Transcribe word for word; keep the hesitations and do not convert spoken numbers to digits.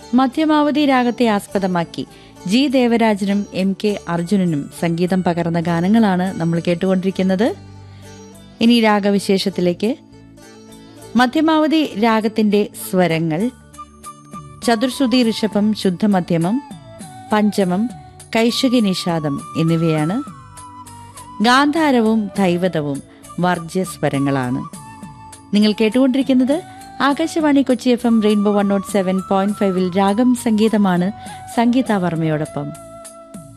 മധ്യമാവധി രാഗത്തെ ആസ്പദമാക്കി G ദേവരാജനും M K അർജുനനും സംഗീതം പകർന്ന ഗാനങ്ങളാണ് നമ്മൾ കേട്ടുകൊണ്ടിരിക്കുന്നത്. ഇനി രാഗവിശേഷത്തിലേക്ക്. മധ്യമാവധി രാഗത്തിന്റെ സ്വരങ്ങൾ ചതുർശ്രുതി ഋഷഭം, ശുദ്ധമധ്യമം, പഞ്ചമം, കൈശികി നിഷാദം എന്നിവയാണ്. ഗാന്ധാരവും ദൈവതവും വർജ്യസ്വരങ്ങളാണ്. നിങ്ങൾ കേട്ടുകൊണ്ടിരിക്കുന്നത് Akashvani Kochi F M rainbow one not seven point ഫൈവിൽ രാഗം സംഗീതമാണ്. സംഗീത വർമ്മയോടൊപ്പം.